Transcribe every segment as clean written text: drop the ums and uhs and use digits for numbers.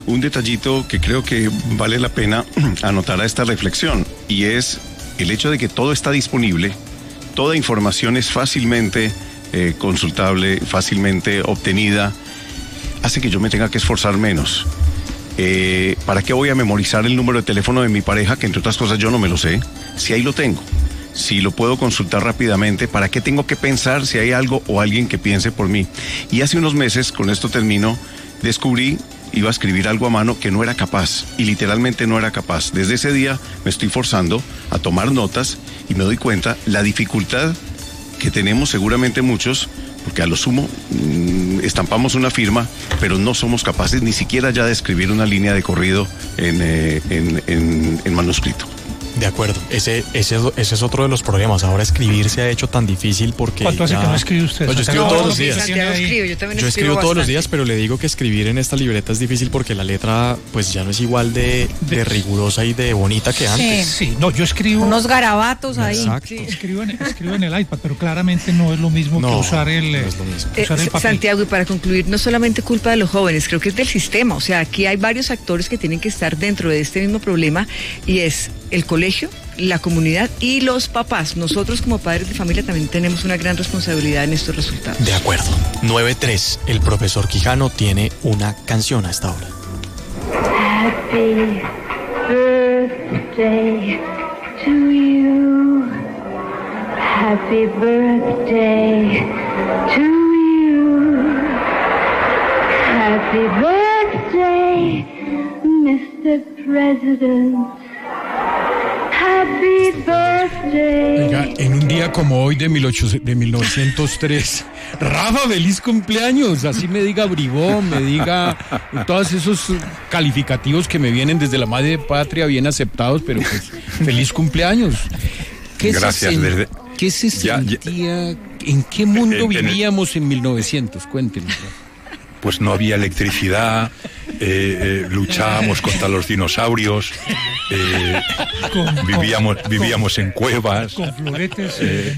Un detallito que creo que vale la pena anotar a esta reflexión, y es el hecho de que todo está disponible, toda información es fácilmente consultable, fácilmente obtenida, hace que yo me tenga que esforzar menos. ¿Para qué voy a memorizar el número de teléfono de mi pareja, que entre otras cosas yo no me lo sé, si ahí lo tengo? Si lo puedo consultar rápidamente, ¿para qué tengo que pensar si hay algo o alguien que piense por mí? Y hace unos meses, con esto termino, descubrí, iba a escribir algo a mano que no era capaz, y literalmente no era capaz. Desde ese día me estoy forzando a tomar notas y me doy cuenta la dificultad que tenemos seguramente muchos, porque a lo sumo estampamos una firma, pero no somos capaces ni siquiera ya de escribir una línea de corrido en manuscrito. De acuerdo, ese es otro de los problemas. Ahora escribir se ha hecho tan difícil porque... ¿Cuánto hace que no escribe usted? No, yo escribo todos los días. Yo escribo todos los días, pero le digo que escribir en esta libreta es difícil porque la letra pues ya no es igual de rigurosa y de bonita que antes. Sí, no, yo escribo... unos garabatos ahí. Exacto. Sí, escribo en el iPad, pero claramente no es lo mismo que usar el... No es lo mismo. Usar el papel. Santiago, y para concluir, no solamente culpa de los jóvenes, creo que es del sistema. O sea, aquí hay varios actores que tienen que estar dentro de este mismo problema, y es el colegio, la comunidad y los papás. Nosotros como padres de familia también tenemos una gran responsabilidad en estos resultados. De acuerdo. 9-3. El profesor Quijano tiene una canción a esta hora. Happy birthday to you. Happy birthday to you. Happy birthday, Mr. President. Happy birthday. Oiga, en un día como hoy de 1903, Rafa, feliz cumpleaños. Así me diga bribón, me diga todos esos calificativos que me vienen desde la madre patria, bien aceptados, pero pues feliz cumpleaños. Gracias. ¿Qué se sentía? ¿En qué mundo vivíamos en 1900? Cuéntenos. Pues no había electricidad, luchábamos contra los dinosaurios, vivíamos en cuevas. Con floretes.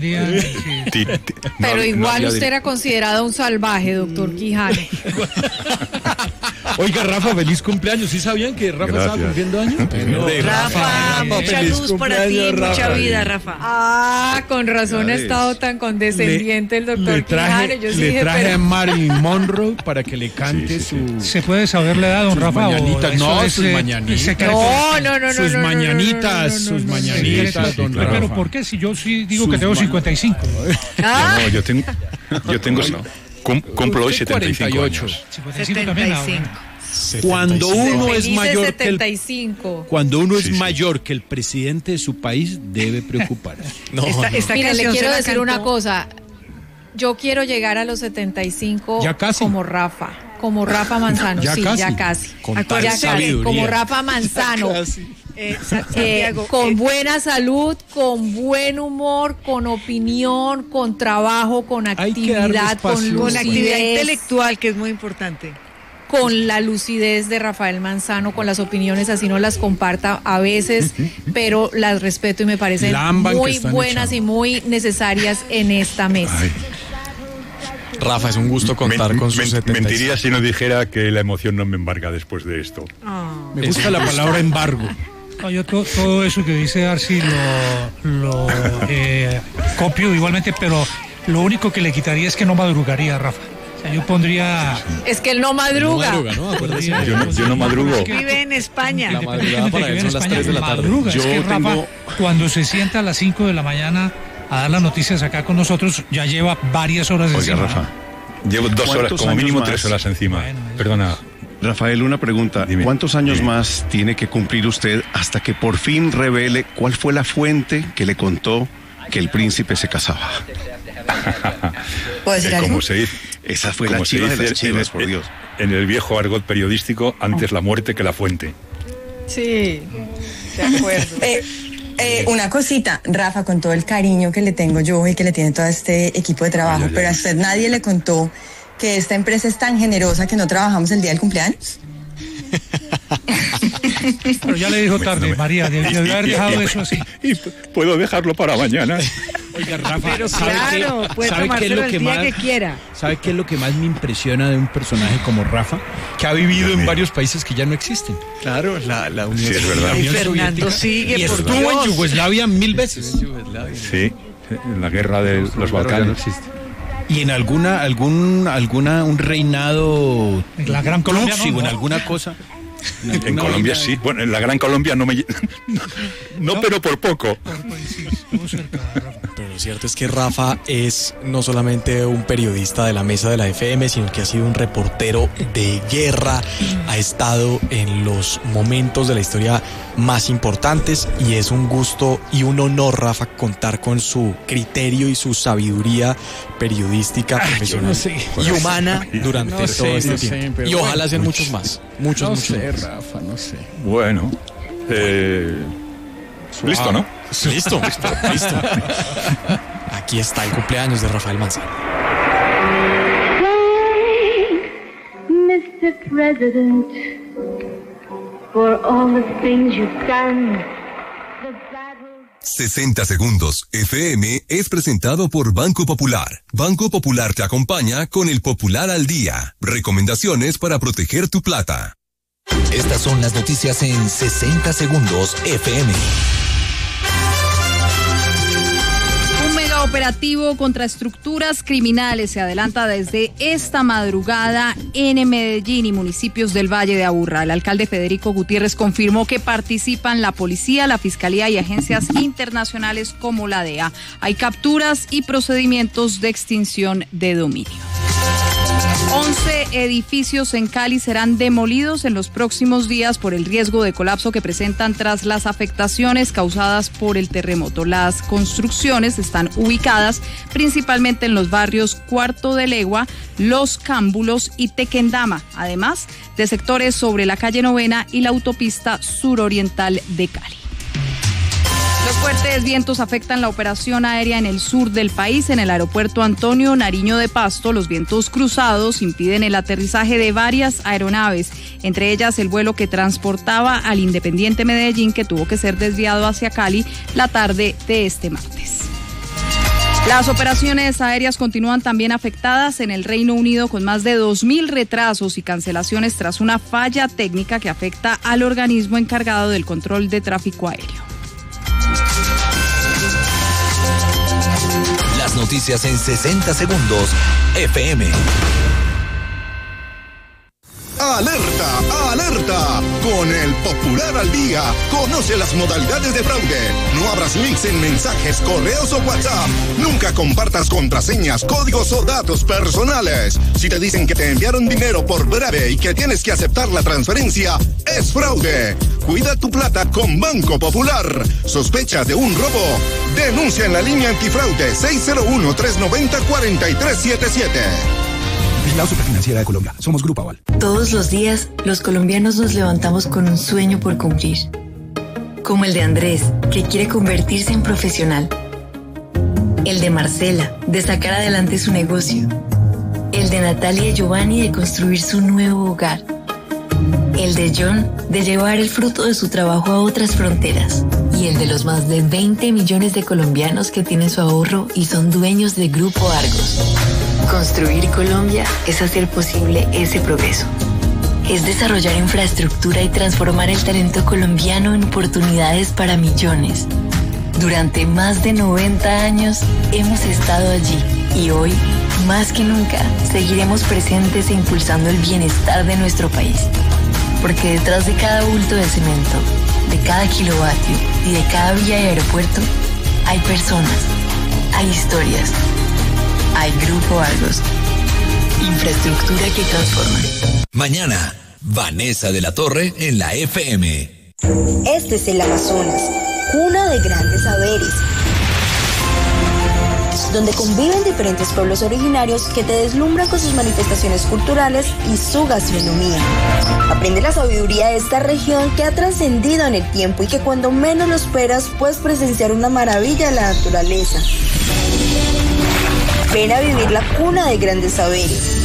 Pero igual usted era considerado un salvaje, doctor Quijano. Oiga, Rafa, feliz cumpleaños. ¿Sí sabían que Rafa estaba cumpliendo años? Rafa, mucha luz para ti, mucha vida, Rafa. Ah, con razón ha estado tan condescendiente el doctor Quijano. Le traje a Marilyn Monroe para que le cante su... ¿Se puede saber la edad, don Rafa? Mañanitas, no, sus mañanitas. No. Sus mañanitas, don Rafa. Pero ¿por qué? Si yo sí digo que tengo 55. No, yo tengo cumplo hoy 75 años. 75. Cuando uno es mayor que el 75. Cuando uno es mayor que el presidente de su país, debe preocuparse. Mira, le quiero decir una cosa. Yo quiero llegar a los 75 ya casi. Como Rafa Manzano. Ya casi. Como Rafa Manzano. Con buena salud, con buen humor, con opinión, con trabajo, con actividad, con actividad intelectual, que es muy importante. Con la lucidez de Rafael Manzano, con las opiniones, así no las comparta a veces, pero las respeto y me parecen muy buenas y muy necesarias en esta mesa. Ay. Rafa, es un gusto contar con sus 75. Mentiría si no dijera que la emoción no me embarga después de esto. Me gusta la palabra embargo. No, yo todo eso que dice Arci lo copio igualmente, pero lo único que le quitaría es que no madrugaría, Rafa. O sea, yo pondría... Es que él no madruga. Yo no madrugo. Vive en España. La madrugada para él son las 3 de la tarde. Madruga. Es que Rafa, cuando se sienta a las 5 de la mañana a dar las noticias acá con nosotros, ya lleva varias horas encima. Oiga, Rafa, llevo 2 horas, como mínimo 3 horas encima. Bueno, Perdona. Rafael, una pregunta. Dime. ¿Cuántos años más tiene que cumplir usted hasta que por fin revele cuál fue la fuente que le contó que el príncipe se casaba? ¿Puedo decir algo? Como se dice, Esa fue la chiva de las chivas, por Dios. En el viejo argot periodístico, antes la muerte que la fuente. Sí, de acuerdo. Una cosita, Rafa, con todo el cariño que le tengo yo y que le tiene todo este equipo de trabajo, pero a usted nadie le contó que esta empresa es tan generosa que no trabajamos el día del cumpleaños. Pero ya le dijo tarde, María, debió haber dejado eso así. Y puedo dejarlo para mañana. Oiga, Rafa, Pero ¿sabe claro, puede qué es tomárselo lo el que día más, que quiera. ¿sabe qué es lo que más me impresiona de un personaje como Rafa? Que ha vivido en varios países que ya no existen. Claro, la Unión Sí, es verdad. La Unión Fernando Soviética. sigue, Y por estuvo Dios. en Yugoslavia 1000 veces. Sí, en la guerra de los Balcanes. Y en un reinado La Gran Colombia, próximo, ¿no? en alguna cosa. En Colombia sí. Bueno, en la Gran Colombia no, pero por poco. Sí, estuvo cerca, Rafa. Pero lo cierto es que Rafa es no solamente un periodista de la mesa de la FM, sino que ha sido un reportero de guerra, ha estado en los momentos de la historia más importantes y es un gusto y un honor, Rafa, contar con su criterio y su sabiduría periodística profesional no sé. y humana durante No sé, todo este no sé, tiempo. pero Y ojalá bueno. sean muchos más, muchos No más. sé, Rafa, no sé. Bueno, listo, ¿no? Listo. Aquí está el cumpleaños de Rafael Manzano. Thanks, Mr. President, for all the things you've done. The battle. 60 Segundos FM es presentado por Banco Popular. Banco Popular te acompaña con el Popular al Día. Recomendaciones para proteger tu plata. Estas son las noticias en 60 Segundos FM. Un mega operativo contra estructuras criminales se adelanta desde esta madrugada en Medellín y municipios del Valle de Aburrá. El alcalde Federico Gutiérrez confirmó que participan la policía, la fiscalía y agencias internacionales como la DEA. Hay capturas y procedimientos de extinción de dominio. 11 edificios en Cali serán demolidos en los próximos días por el riesgo de colapso que presentan tras las afectaciones causadas por el terremoto. Las construcciones están ubicadas principalmente en los barrios Cuarto de Legua, Los Cámbulos y Tequendama, además de sectores sobre la calle Novena y la autopista suroriental de Cali. Los fuertes vientos afectan la operación aérea en el sur del país. En el aeropuerto Antonio Nariño de Pasto, los vientos cruzados impiden el aterrizaje de varias aeronaves, entre ellas el vuelo que transportaba al Independiente Medellín, que tuvo que ser desviado hacia Cali la tarde de este martes. Las operaciones aéreas continúan también afectadas en el Reino Unido, con más de 2.000 retrasos y cancelaciones tras una falla técnica que afecta al organismo encargado del control de tráfico aéreo. Las noticias en 60 Segundos FM. ¡Alerta! ¡Alerta! Con el Popular al Día, conoce las modalidades de fraude. No abras links en mensajes, correos o WhatsApp. Nunca compartas contraseñas, códigos o datos personales. Si te dicen que te enviaron dinero por breve y que tienes que aceptar la transferencia, es fraude. Cuida tu plata con Banco Popular. ¿Sospechas de un robo? Denuncia en la línea antifraude 601-390-4377. Vigilado Superfinanciera de Colombia. Somos Grupo Aval. Todos los días, los colombianos nos levantamos con un sueño por cumplir. Como el de Andrés, que quiere convertirse en profesional. El de Marcela, de sacar adelante su negocio. El de Natalia y Giovanni, de construir su nuevo hogar. El de John, de llevar el fruto de su trabajo a otras fronteras. Y el de los más de 20 millones de colombianos que tienen su ahorro y son dueños de Grupo Argos. Construir Colombia es hacer posible ese progreso. Es desarrollar infraestructura y transformar el talento colombiano en oportunidades para millones. Durante más de 90 años hemos estado allí y hoy, más que nunca, seguiremos presentes e impulsando el bienestar de nuestro país. Porque detrás de cada bulto de cemento, de cada kilovatio y de cada vía y aeropuerto, hay personas, hay historias. Hay Grupo Argos. Infraestructura que transforma. Mañana, Vanessa de la Torre en la FM. Este es el Amazonas, cuna de grandes saberes, donde conviven diferentes pueblos originarios que te deslumbran con sus manifestaciones culturales y su gastronomía. Aprende la sabiduría de esta región que ha trascendido en el tiempo y que cuando menos lo esperas puedes presenciar una maravilla de la naturaleza. Ven a vivir la cuna de grandes saberes.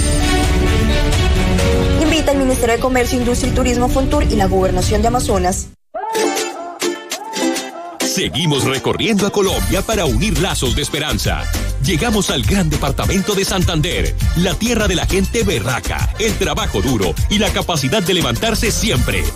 Invita al Ministerio de Comercio, Industria y Turismo, Fontur y la Gobernación de Amazonas. Seguimos recorriendo a Colombia para unir lazos de esperanza. Llegamos al gran departamento de Santander, la tierra de la gente berraca, el trabajo duro y la capacidad de levantarse siempre.